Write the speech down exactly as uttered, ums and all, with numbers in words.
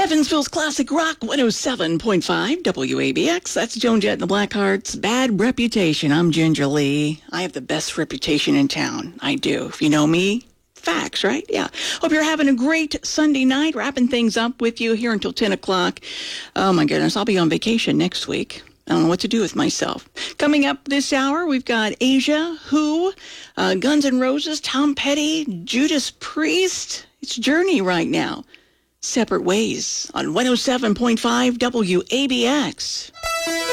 Evansville's Classic Rock one oh seven point five W A B X. That's Joan Jett and the Blackhearts. Bad Reputation. I'm Ginger Lee. I have the best reputation in town. I do. If you know me, facts, right? Yeah. Hope you're having a great Sunday night. Wrapping things up with you here until ten o'clock. Oh, my goodness. I'll be on vacation next week. I don't know what to do with myself. Coming up this hour, we've got Asia, Who, uh, Guns N' Roses, Tom Petty, Judas Priest. It's Journey right now. Separate Ways on one oh seven point five W A B X.